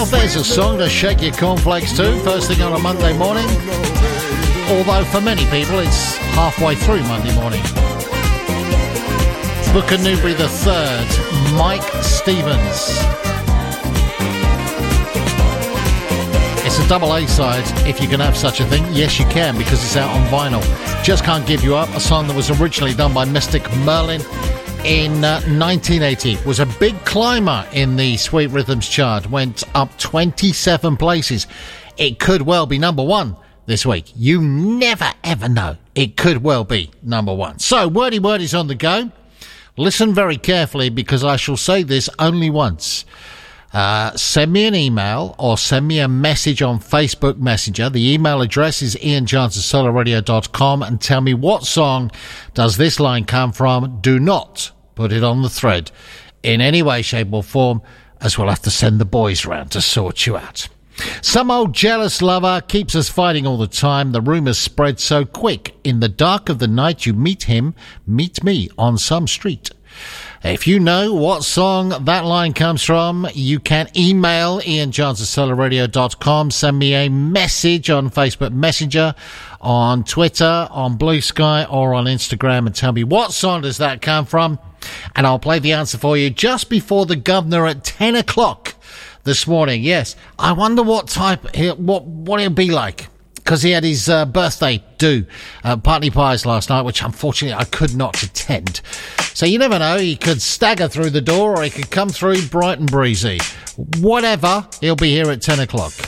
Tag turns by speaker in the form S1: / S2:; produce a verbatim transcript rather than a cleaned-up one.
S1: Well, there's a song to shake your cornflakes to, first thing on a Monday morning. Although for many people, it's halfway through Monday morning. Booker Newbury the third, Mike Stevens. It's a double A-side, if you can have such a thing. Yes, you can, because it's out on vinyl. Just Can't Give You Up, a song that was originally done by Mystic Merlin in uh, nineteen eighty. Was a big climber in the Sweet Rhythms chart. Went up twenty-seven places. It could well be number one this week. You never, ever know. It could well be number one. So, Wordy Wordy's on the go. Listen very carefully, because I shall say this only once. Uh, send me an email or send me a message on Facebook Messenger. The email address is ian johnson solar radio dot com, and tell me what song does this line come from. Do not put it on the thread in any way, shape or form, as we'll have to send the boys round to sort you out. Some old jealous lover keeps us fighting all the time. The rumours spread so quick. In the dark of the night you meet him, meet me on some street. If you know what song that line comes from, you can email ian johnson solar radio dot com, send me a message on Facebook Messenger, on Twitter, on Blue Sky, or on Instagram, and tell me what song does that come from, and I'll play the answer for you just before the governor at ten o'clock this morning. Yes, I wonder what type, what what it'll be like, because he had his uh, birthday do uh, Putney Pies last night, which unfortunately I could not attend. So you never know, he could stagger through the door or he could come through bright and breezy. Whatever, he'll be here at ten o'clock.